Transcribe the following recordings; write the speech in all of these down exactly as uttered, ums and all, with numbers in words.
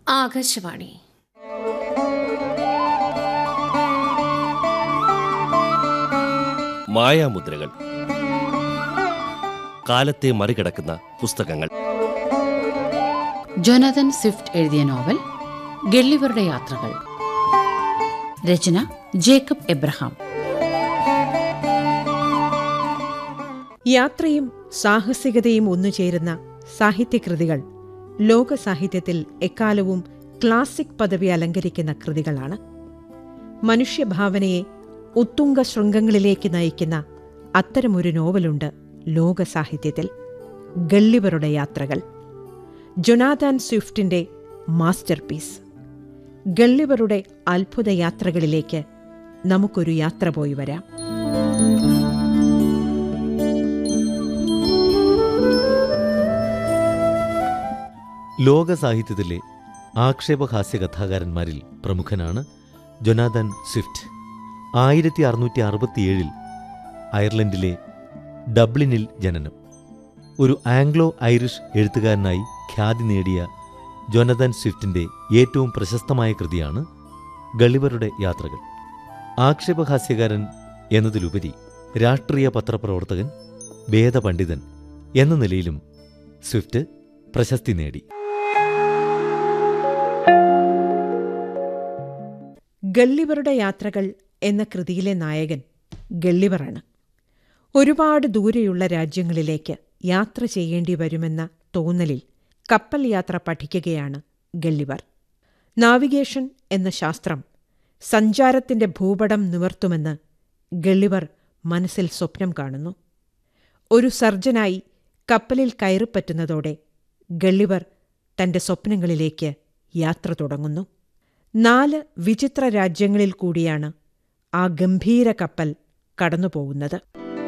ആകാശവാണി. മായാമുദ്രകൾ. കാലത്തെ മറികടക്കുന്ന പുസ്തകങ്ങൾ. ജോനാഥൻ സ്വിഫ്റ്റ് എഴുതിയ നോവൽ ഗള്ളിവരുടെ യാത്രകൾ. രചന ജേക്കബ് എബ്രഹാം. യാത്രയും സാഹസികതയും ഒന്നുചേരുന്ന സാഹിത്യകൃതികൾ ലോക സാഹിത്യത്തിൽ എക്കാലവും ക്ലാസിക് പദവി അലങ്കരിക്കുന്ന കൃതികളാണ്. മനുഷ്യഭാവനയെ ഉത്തുംഗ ശൃംഗങ്ങളിലേക്ക് നയിക്കുന്ന അത്തരമൊരു നോവലുണ്ട് ലോക സാഹിത്യത്തിൽ, ഗള്ളിവരുടെ യാത്രകൾ. Jonathan സ്വിഫ്റ്റിന്റെ master piece. ഗള്ളിവരുടെ അത്ഭുത യാത്രകളിലേക്ക് നമുക്കൊരു യാത്ര പോയി വരാം. ലോക സാഹിത്യത്തിലെ ആക്ഷേപഹാസ്യ കഥാകാരന്മാരിൽ പ്രമുഖനാണ് ജോനാഥൻ സ്വിഫ്റ്റ്. ആയിരത്തി അറുന്നൂറ്റി അറുപത്തിയേഴിൽ അയർലൻഡിലെ ഡബ്ലിനിൽ ജനനം. ഒരു ആംഗ്ലോ ഐറിഷ് എഴുത്തുകാരനായി ഖ്യാതി നേടിയ ജോനാഥൻ സ്വിഫ്റ്റിന്റെ ഏറ്റവും പ്രശസ്തമായ കൃതിയാണ് ഗള്ളിവരുടെ യാത്രകൾ. ആക്ഷേപഹാസ്യകാരൻ എന്നതിലുപരി രാഷ്ട്രീയ പത്രപ്രവർത്തകൻ, വേദപണ്ഡിതൻ എന്ന നിലയിലും സ്വിഫ്റ്റ് പ്രശസ്തി നേടി. ഗള്ളിവരുടെ യാത്രകൾ എന്ന കൃതിയിലെ നായകൻ ഗള്ളിവറാണ്. ഒരുപാട് ദൂരെയുള്ള രാജ്യങ്ങളിലേക്ക് യാത്ര ചെയ്യേണ്ടി വരുമെന്ന തോന്നലിൽ കപ്പൽ യാത്ര പഠിക്കുകയാണ് ഗള്ളിവർ. നാവിഗേഷൻ എന്ന ശാസ്ത്രം സഞ്ചാരത്തിന്റെ ഭൂപടം നിവർത്തുമെന്ന് ഗള്ളിവർ മനസ്സിൽ സ്വപ്നം കാണുന്നു. ഒരു സർജനായി കപ്പലിൽ കയറിപ്പറ്റുന്നതോടെ ഗള്ളിവർ തന്റെ സ്വപ്നങ്ങളിലേക്ക് യാത്ര തുടങ്ങുന്നു. നാല് വിചിത്ര രാജ്യങ്ങളിൽ കൂടിയാണ് ആ ഗംഭീര കപ്പൽ കടന്നുപോകുന്നത്.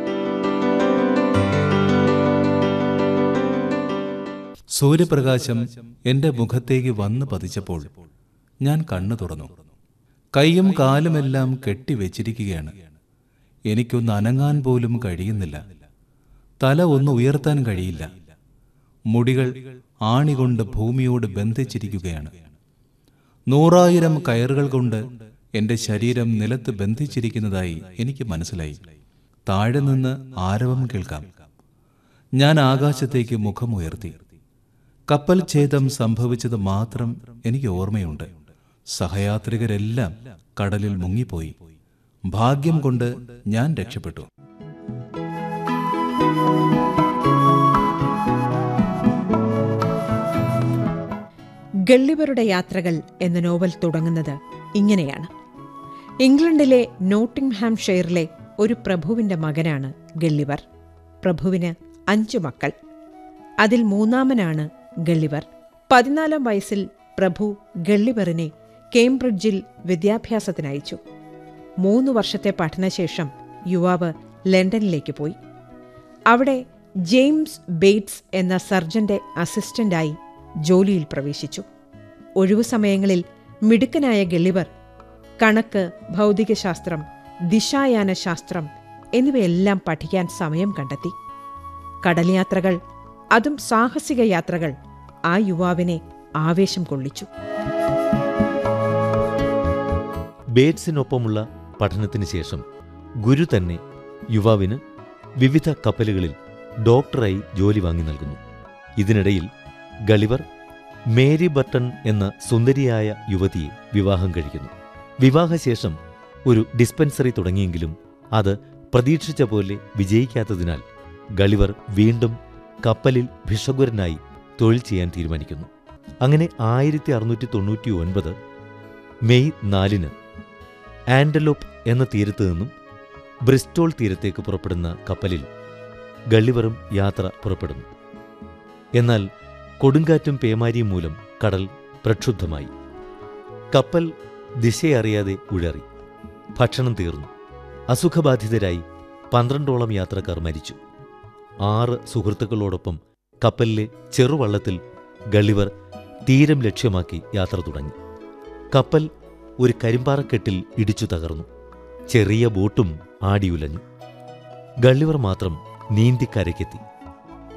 സൂര്യപ്രകാശം എന്റെ മുഖത്തേക്ക് വന്നു പതിച്ചപ്പോൾ ഞാൻ കണ്ണു തുറന്നു. കൈയും കാലുമെല്ലാം കെട്ടിവെച്ചിരിക്കുകയാണ്. എനിക്കൊന്ന് അനങ്ങാൻ പോലും കഴിയുന്നില്ല. തല ഒന്ന് ഉയർത്താൻ കഴിയില്ല. മുടികൾ ആണികൊണ്ട് ഭൂമിയോട് ബന്ധിച്ചിരിക്കുകയാണ്. നൂറായിരം കയറുകൾ കൊണ്ട് എന്റെ ശരീരം നിലത്ത് ബന്ധിച്ചിരിക്കുന്നതായി എനിക്ക് മനസ്സിലായി. താഴെ നിന്ന് ആരവം കേൾക്കാം. ഞാൻ ആകാശത്തേക്ക് മുഖമുയർത്തി. കപ്പൽ ഛേദം സംഭവിച്ചത് മാത്രം എനിക്ക് ഓർമ്മയുണ്ട്. സഹയാത്രികരെല്ലാം കടലിൽ മുങ്ങിപ്പോയി. ഭാഗ്യം കൊണ്ട് ഞാൻ രക്ഷപ്പെട്ടു. ഗള്ളിവരുടെ യാത്രകൾ എന്ന നോവൽ തുടങ്ങുന്നത് ഇങ്ങനെയാണ്. ഇംഗ്ലണ്ടിലെ നോട്ടിംഗ്ഹാംഷെയറിലെ ഒരു പ്രഭുവിന്റെ മകനാണ് ഗള്ളിവർ. പ്രഭുവിന് അഞ്ചു മക്കൾ. അതിൽ മൂന്നാമനാണ് ഗള്ളിവർ. പതിനാലാം വയസ്സിൽ പ്രഭു ഗള്ളിവറിനെ കേംബ്രിഡ്ജിൽ വിദ്യാഭ്യാസത്തിനയച്ചു. മൂന്നു വർഷത്തെ പഠനശേഷം യുവാവ് ലണ്ടനിലേക്ക് പോയി. അവിടെ ജെയിംസ് ബേറ്റ്സ് എന്ന സർജന്റെ അസിസ്റ്റന്റായി ജോലിയിൽ പ്രവേശിച്ചു. ഒഴിവു സമയങ്ങളിൽ മിടുക്കനായ ഗള്ളിവർ കണക്ക്, ഭൗതികശാസ്ത്രം, ദിശായാന ശാസ്ത്രം എന്നിവയെല്ലാം പഠിക്കാൻ സമയം കണ്ടെത്തി. കടൽയാത്രകൾ, അതും സാഹസിക യാത്രകൾ, ആ യുവാവിനെ ആവേശം കൊള്ളിച്ചു. ബേറ്റ്സിനൊപ്പമുള്ള പഠനത്തിന് ശേഷം ഗുരു തന്നെ യുവാവിന് വിവിധ കപ്പലുകളിൽ ഡോക്ടറായി ജോലി വാങ്ങി നൽകുന്നു. ഇതിനിടയിൽ ഗള്ളിവർ മേരി ബർട്ടൺ എന്ന സുന്ദരിയായ യുവതിയെ വിവാഹം കഴിക്കുന്നു. വിവാഹശേഷം ഒരു ഡിസ്പെൻസറി തുടങ്ങിയെങ്കിലും അത് പ്രതീക്ഷിച്ച പോലെ വിജയിക്കാത്തതിനാൽ ഗള്ളിവർ വീണ്ടും കപ്പലിൽ ഭിഷഗ്വരനായി തൊഴിൽ ചെയ്യാൻ തീരുമാനിക്കുന്നു. അങ്ങനെ ആയിരത്തി അറുന്നൂറ്റി തൊണ്ണൂറ്റി ഒൻപത് മെയ് നാലിന് ആൻഡലോപ്പ് എന്ന തീരത്തു നിന്നും ബ്രിസ്റ്റോൾ തീരത്തേക്ക് പുറപ്പെടുന്ന കപ്പലിൽ ഗള്ളിവറും യാത്ര പുറപ്പെടുന്നു. എന്നാൽ കൊടുങ്കാറ്റും പേമാരിയും മൂലം കടൽ പ്രക്ഷുബ്ധമായി. കപ്പൽ ദിശയറിയാതെ ഉഴറി. ഭക്ഷണം തീർന്നു. അസുഖബാധിതരായി പന്ത്രണ്ടോളം യാത്രക്കാർ മരിച്ചു. ആറ് സുഹൃത്തുക്കളോടൊപ്പം കപ്പലിലെ ചെറുവള്ളത്തിൽ ഗള്ളിവർ തീരം ലക്ഷ്യമാക്കി യാത്ര തുടങ്ങി. കപ്പൽ ഒരു കരിമ്പാറക്കെട്ടിൽ ഇടിച്ചു തകർന്നു. ചെറിയ ബോട്ടും ആടിയുലഞ്ഞു. ഗള്ളിവർ മാത്രം നീന്തിക്കരയ്ക്കെത്തി.